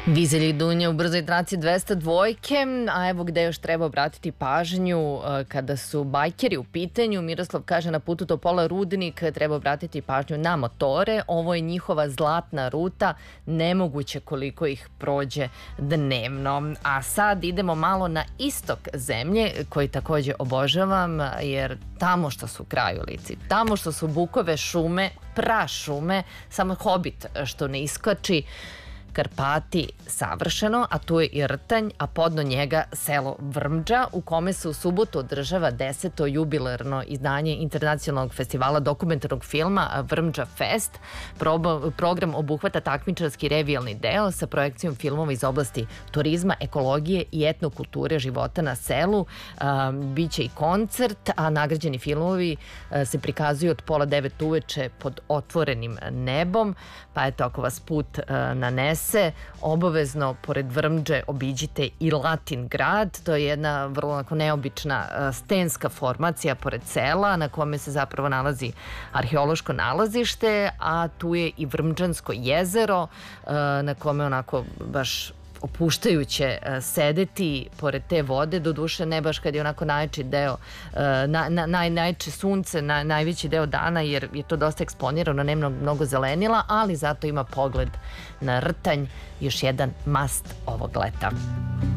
Vizelj i Dunja u brzoj traci 202, a evo gde još treba obratiti pažnju kada su bajkeri u pitanju. Miroslav kaže na putu Topola Rudnik treba obratiti pažnju na motore. Ovo je njihova zlatna ruta, nemoguće koliko ih prođe dnevno. A sad idemo malo na istok zemlje koji takođe obožavam, jer tamo što su krajolici, tamo što su bukove šume, prašume, samo hobit što ne iskači, Karpati savršeno, a tu je i Rtanj, a podno njega selo Vrmđa, u kome se u subotu održava 10. jubilarno izdanje internacionalnog festivala dokumentarnog filma Vrmđa Fest. Program obuhvata takmičarski revijalni deo sa projekcijom filmova iz oblasti turizma, ekologije i etnokulture života na selu. Biće i koncert, a nagrađeni filmovi se prikazuju od 8:30 uveče pod otvorenim nebom. Pa eto, ako vas put nanese, obavezno pored Vrmđe obiđite i Latin grad. To je jedna vrlo neobična stenska formacija pored sela na kome se zapravo nalazi arheološko nalazište, a tu je i Vrmđansko jezero na kome onako baš opuštajuće sedeti pored te vode, doduše ne baš kad je onako najjači deo, najjače sunce, najveći deo dana, jer je to dosta eksponirano, nema mnogo zelenila, ali zato ima pogled na Rtanj, još jedan must ovog leta.